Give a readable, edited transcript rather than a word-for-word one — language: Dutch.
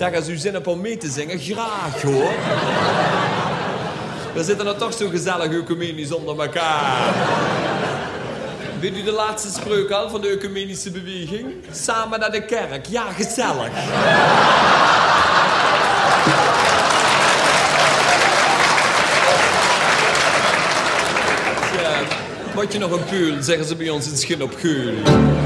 Zeg, als u zin hebt om mee te zingen, graag hoor. We zitten er toch zo gezellig ecumenisch onder elkaar. Weet u de laatste spreuk al van de ecumenische beweging? Samen naar de kerk. Ja, gezellig. Ja, moet je nog een peul, zeggen ze bij ons in Schin op Geul.